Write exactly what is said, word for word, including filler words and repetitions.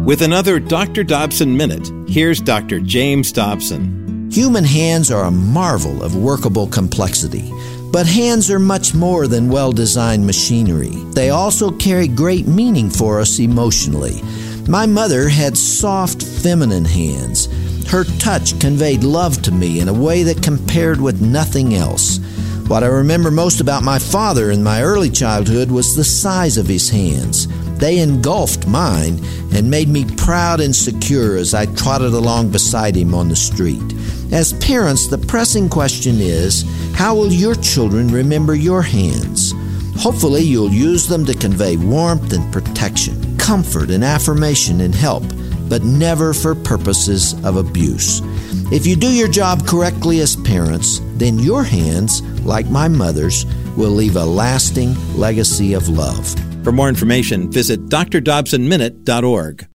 With another Doctor Dobson Minute, here's Doctor James Dobson. Human hands are a marvel of workable complexity. But hands are much more than well-designed machinery. They also carry great meaning for us emotionally. My mother had soft, feminine hands. Her touch conveyed love to me in a way that compared with nothing else. What I remember most about my father in my early childhood was the size of his hands. They engulfed mine and made me proud and secure as I trotted along beside him on the street. As parents, the pressing question is, how will your children remember your hands? Hopefully, you'll use them to convey warmth and protection, comfort and affirmation and help, but never for purposes of abuse. If you do your job correctly as parents, then your hands, like my mother's, will leave a lasting legacy of love. For more information, visit d r dobson minute dot org.